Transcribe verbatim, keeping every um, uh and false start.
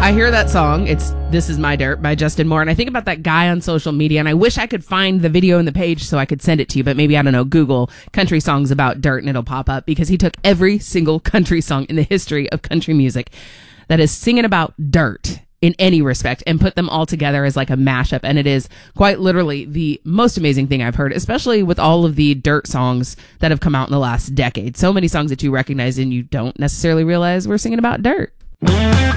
I hear that song. It's This Is My Dirt by Justin Moore. And I think about that guy on social media. And I wish I could find the video and the page so I could send it to you. But maybe, I don't know, Google country songs about dirt and it'll pop up. Because he took every single country song in the history of country music that is singing about dirt in any respect and put them all together as like a mashup. And it is quite literally the most amazing thing I've heard, especially with all of the dirt songs that have come out in the last decade. So many songs that you recognize and you don't necessarily realize we're singing about dirt.